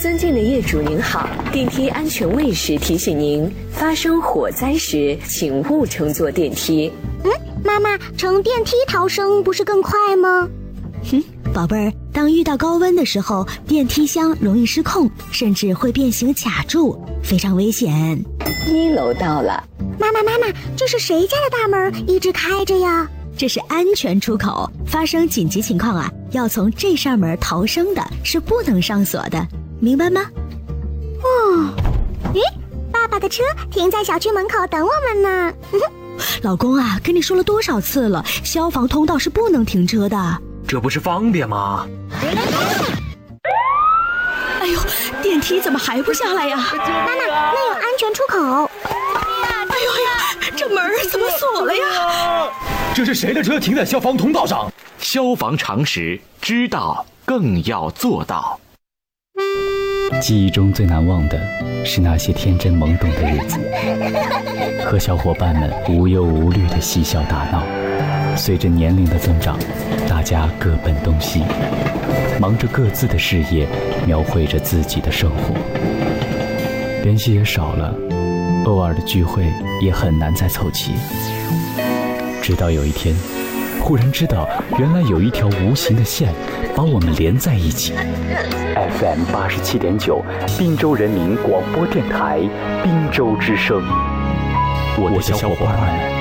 尊敬的业主您好，电梯安全卫士提醒您，发生火灾时请勿乘坐电梯。 妈妈，乘电梯逃生不是更快吗？ 宝贝儿，当遇到高温的时候，电梯箱容易失控，甚至会变形卡住，非常危险。 1楼到了。 妈妈，这是谁家的大门一直开着呀？ 这是安全出口，发生紧急情况啊，要从这扇门逃生的，是不能上锁的，明白吗？ 爸爸的车停在小区门口等我们呢。 老公啊，跟你说了多少次了，消防通道是不能停车的。 这不是方便吗？ 哎呦，电梯怎么还不下来呀？ 妈妈，那有安全出口。 哎呦，这门怎么锁了呀？ 这是谁的车停在消防通道上？ 消防常识，知道更要做到。 记忆中最难忘的是那些天真懵懂的日子，和小伙伴们无忧无虑的嬉笑打闹。随着年龄的增长，大家各奔东西，忙着各自的事业，描绘着自己的生活，联系也少了，偶尔的聚会也很难再凑齐。直到有一天，忽然知道原来有一条无形的线把我们连在一起。FM 87.9，滨州人民广播电台，滨州之声。我的小伙伴们，